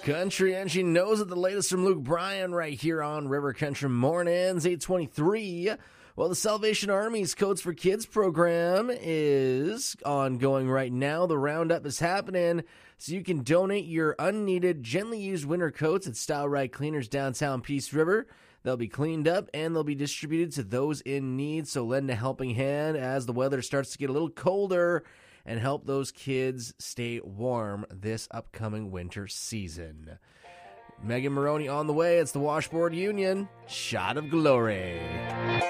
Country Angie knows it. The latest from Luke Bryan right here on River Country Mornings, 823. Well, the Salvation Army's Coats for Kids program is ongoing right now. The roundup is happening, so you can donate your unneeded, gently used winter coats at Style Right Cleaners downtown Peace River. They'll be cleaned up and they'll be distributed to those in need, so lend a helping hand as the weather starts to get a little colder and help those kids stay warm this upcoming winter season. Megan Maroney on the way. It's the Washboard Union. Shot of Glory.